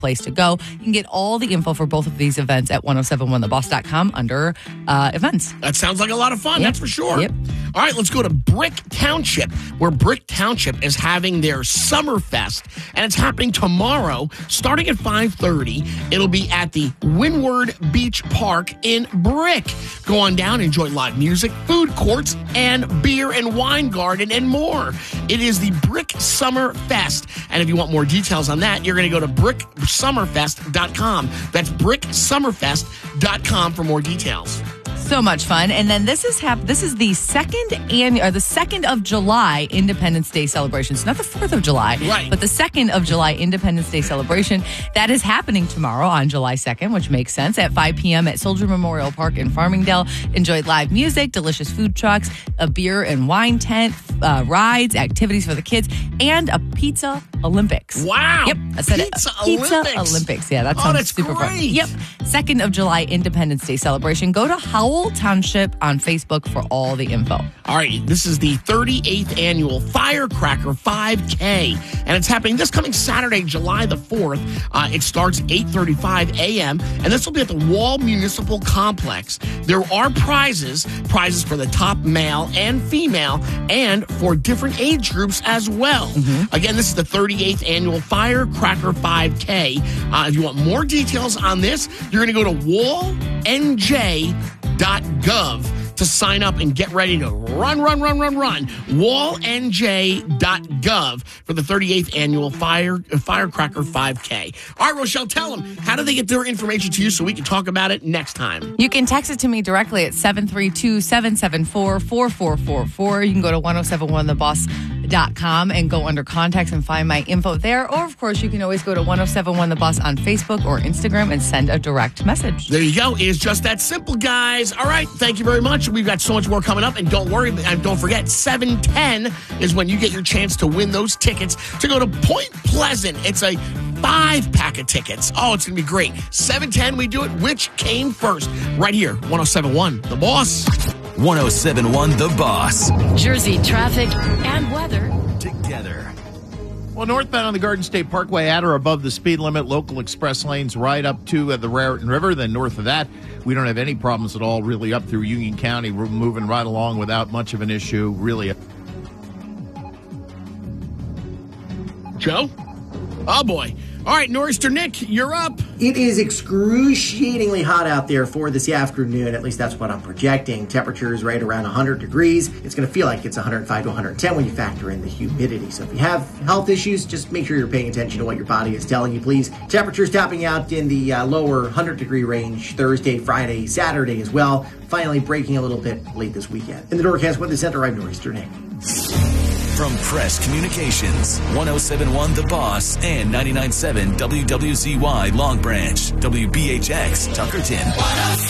place to go. You can get all the info for both of these events at 1071theboss.com under events. That sounds like a lot of fun, Yep. that's for sure. Yep. All right, let's go to Brick Township, where Brick Township is having their Summerfest, and it's happening tomorrow, starting at 5:30. It'll be at the Windward Beach Park in Brick. Go on down, enjoy live music, food courts, and beer and wine garden, and more. It is the Brick Summer Fest, and if you want more details on that, you're going to go to bricksummerfest.com. That's bricksummerfest.com for more details. So much fun. And then this is the second of July Independence Day celebration. It's not the 4th of July, right, but the 2nd of July Independence Day celebration. That is happening tomorrow on July 2nd, which makes sense, at 5 p.m. at Soldier Memorial Park in Farmingdale. Enjoy live music, delicious food trucks, a beer and wine tent, rides, activities for the kids, and a pizza Olympics. Wow. Yep. I said Pizza Olympics. Yeah, that sounds that's super great. fun. Yep. 2nd of July Independence Day celebration. Go to Howell Township on Facebook for all the info. All right, this is the 38th annual Firecracker 5K, and it's happening this coming Saturday, July the 4th. It starts 8:35 a.m., and this will be at the Wall Municipal Complex. There are prizes for the top male and female, and for different age groups as well. Mm-hmm. Again, this is the 38th annual Firecracker 5K. If you want more details on this, you're going to go to wallnj.gov to sign up and get ready to run. Wallnj.gov for the 38th annual Firecracker 5K. All right, Rochelle, tell them, how do they get their information to you so we can talk about it next time? You can text it to me directly at 732-774-4444. You can go to 1071theboss.com and go under contacts and find my info there. Or, of course, you can always go to 1071 The Boss on Facebook or Instagram and send a direct message. There you go. It's just that simple, guys. All right, thank you very much. We've got so much more coming up, and don't worry, and don't forget, 7:10 is when you get your chance to win those tickets to go to Point Pleasant. It's a 5-pack of tickets. Oh, it's going to be great. 7:10, we do it. Which came first? Right here, 1071 The Boss. 1071 The Boss. Jersey traffic and weather Together. Well, northbound on the Garden State Parkway at or above the speed limit, local express lanes right up to the Raritan River. Then north of that, we don't have any problems at all, really, up through Union County. We're moving right along without much of an issue, really. Joe? Oh, boy. All right, Nor'easter Nick, you're up. It is excruciatingly hot out there for this afternoon. At least that's what I'm projecting. Temperatures right around 100 degrees. It's going to feel like it's 105 to 110 when you factor in the humidity. So if you have health issues, just make sure you're paying attention to what your body is telling you, please. Temperatures topping out in the lower 100-degree range Thursday, Friday, Saturday as well. Finally breaking a little bit late this weekend. In the Norcast Weather Center, I'm Nor'easter Nick. From Press Communications, 1071 The Boss and 99.7 WWZY Long Branch, WBHX Tuckerton.